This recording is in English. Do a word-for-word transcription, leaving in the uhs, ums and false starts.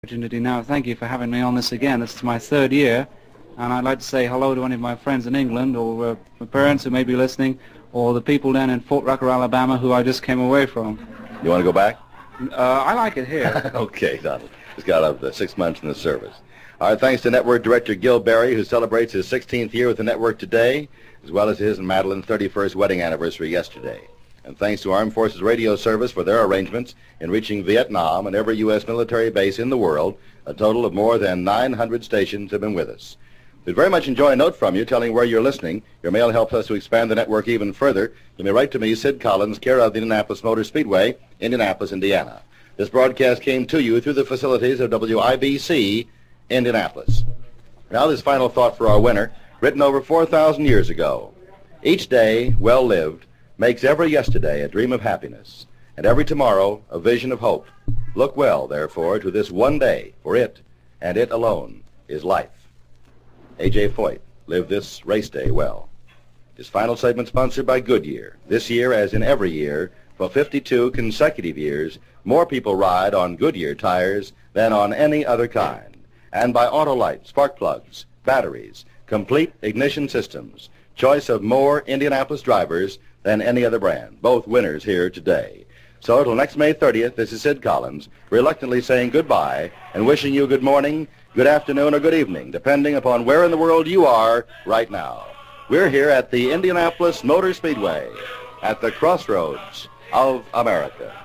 Opportunity now. Thank you for having me on this again. This is my third year, and I'd like to say hello to any of my friends in England, or uh, my parents who may be listening, or the people down in Fort Rucker, Alabama, who I just came away from. You want to go back? Uh, I like it here. Okay, Donald. Just got out of the six months in the service. All right, thanks to Network Director Gil Berry, who celebrates his sixteenth year with the network today, as well as his and Madeline's thirty-first wedding anniversary yesterday. And thanks to Armed Forces Radio Service for their arrangements in reaching Vietnam and every U S military base in the world. A total of more than nine hundred stations have been with us. We'd very much enjoy a note from you telling where you're listening. Your mail helps us to expand the network even further. You may write to me, Sid Collins, care of the Indianapolis Motor Speedway, Indianapolis, Indiana. This broadcast came to you through the facilities of W I B C, Indianapolis. Now this final thought for our winner, written over four thousand years ago. Each day, well lived, makes every yesterday a dream of happiness, and every tomorrow a vision of hope. Look well, therefore, to this one day, for it, and it alone, is life. A J. Foyt, live this race day well. His final segment sponsored by Goodyear. This year, as in every year, for fifty-two consecutive years, more people ride on Goodyear tires than on any other kind. And by Autolite, spark plugs, batteries, complete ignition systems, choice of more Indianapolis drivers than any other brand. Both winners here today. So until next May thirtieth, this is Sid Collins, reluctantly saying goodbye and wishing you good morning, good afternoon, or good evening, depending upon where in the world you are right now. We're here at the Indianapolis Motor Speedway, at the crossroads of America.